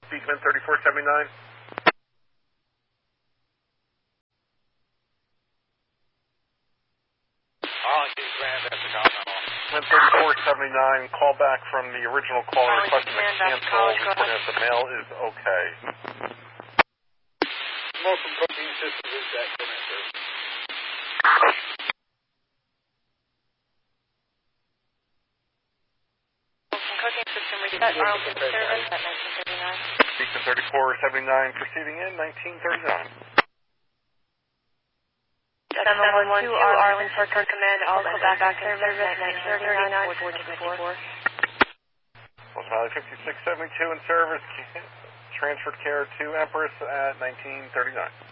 Beekman 3479. Arlington Grand, that's a call. 3479, call back from the original caller requesting to cancel, reporting that the mail is okay. Molson Protein Systems is that connector. Molson Cooking System reset Arlington service at 1939. Beekman 3479, proceeding in 1939. 712 Arlington Parker Command, also back service at 1939, 424. Molson Valley 5672 in service, transferred care to Empress at 1939.